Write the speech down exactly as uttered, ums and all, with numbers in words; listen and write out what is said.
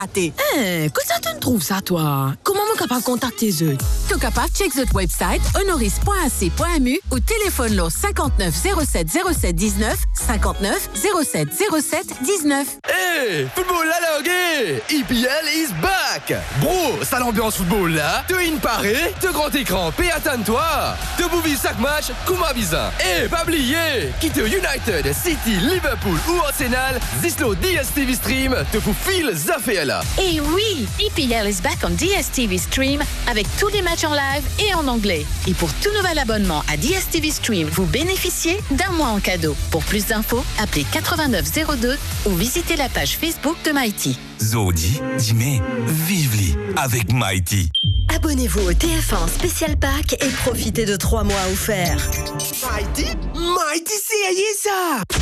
Hein, que ça te trouve ça, toi? Comment on est capable de contacter eux? Tu es capable de checker notre website honoris point a c point m u ou téléphone leur cinquante-neuf zéro sept zéro sept dix-neuf, cinquante-neuf zéro sept zéro sept dix-neuf. Hey, football là, là, ok? E P L is back! Bro, ça l'ambiance football là, te in paré, te grand écran, paie attends-toi! Te bouvis chaque match, kuma bizarre. Et pas oublier, quitte United, City, Liverpool ou Arsenal, Zislo D S T V Stream te fout fil zafé là. Et oui, E P L is back on D S T V Stream avec tous les matchs en live et en anglais. Et pour tout nouvel abonnement à D S T V Stream, vous bénéficiez d'un mois en cadeau. Pour plus d'infos, appelez quatre-vingt-neuf zéro deux ou visitez la page Facebook de Mighty. Zodi, dis-moi, vive-li avec Mighty. Abonnez-vous au T F un Spécial Pack et profitez de trois mois offerts. Mighty? Mighty, c'est ça!